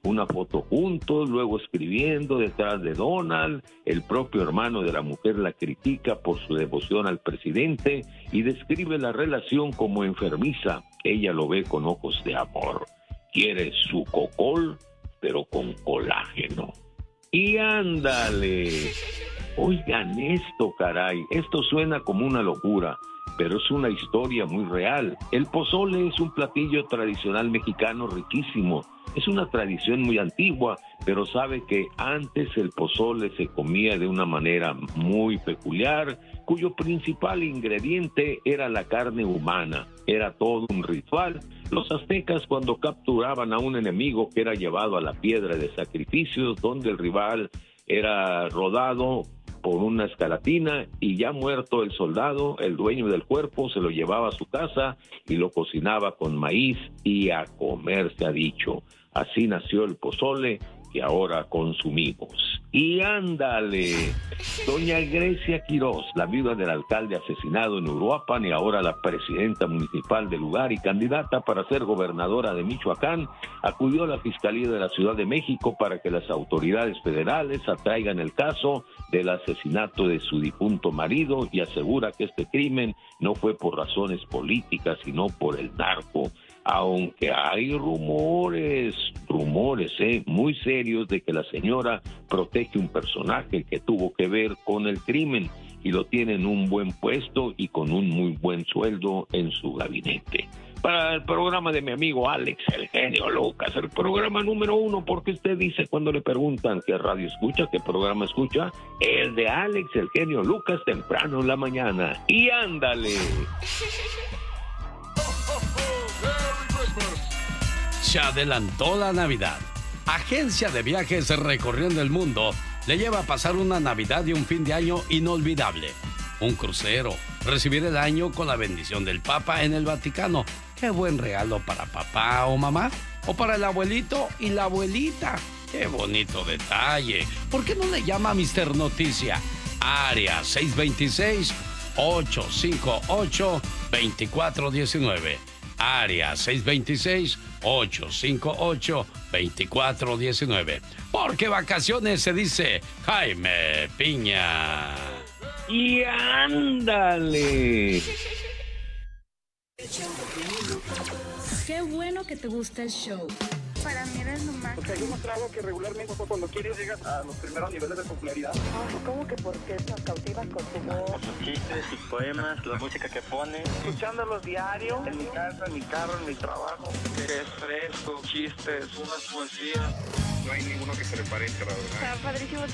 una foto juntos, luego escribiendo detrás de Donald. El propio hermano de la mujer la critica por su devoción al presidente y describe la relación como enfermiza. Ella lo ve con ojos de amor. Quiere su cocol, pero con colágeno. Y ándale. Oigan esto, caray. Esto suena como una locura, pero es una historia muy real. El pozole es un platillo tradicional mexicano riquísimo. Es una tradición muy antigua, pero sabe que antes el pozole se comía de una manera muy peculiar, cuyo principal ingrediente era la carne humana. Era todo un ritual. Los aztecas, cuando capturaban a un enemigo que era llevado a la piedra de sacrificios, donde el rival era rodado por una escalatina, y ya muerto el soldado, el dueño del cuerpo se lo llevaba a su casa y lo cocinaba con maíz, y a comer se ha dicho. Así nació el pozole que ahora consumimos. Y ándale, doña Grecia Quirós, la viuda del alcalde asesinado en Uruapan y ahora la presidenta municipal del lugar y candidata para ser gobernadora de Michoacán, acudió a la Fiscalía de la Ciudad de México para que las autoridades federales atraigan el caso del asesinato de su difunto marido, y asegura que este crimen no fue por razones políticas, sino por el narco. Aunque hay rumores muy serios de que la señora protege un personaje que tuvo que ver con el crimen y lo tiene en un buen puesto y con un muy buen sueldo en su gabinete. Para el programa de mi amigo Alex, el genio Lucas, el programa número 1, porque usted dice cuando le preguntan qué radio escucha, qué programa escucha, el de Alex, el genio Lucas, temprano en la mañana. Y ándale. Se adelantó la Navidad. Agencia de viajes recorriendo el mundo le lleva a pasar una Navidad y un fin de año inolvidable. Un crucero, recibir el año con la bendición del Papa en el Vaticano. Qué buen regalo para papá o mamá, o para el abuelito y la abuelita. Qué bonito detalle. ¿Por qué no le llama a Mister Noticia? Área 626-858-2419. Área 626-858-2419. Porque vacaciones se dice Jaime Piña. Y ándale. Qué bueno que te gusta el show. Para mí eres lo máximo. Porque hay demostrado que regularmente cuando quieres llegas a los primeros niveles de popularidad. Ay, ¿cómo que por qué nos cautivas con tu voz? Con sus chistes, sus poemas, la música que pones. Escuchándolos diario, en mi casa, en mi carro, en mi trabajo. Es fresco, chistes, unas poesías. No hay ninguno que se le parezca, la verdad. Está padrísimo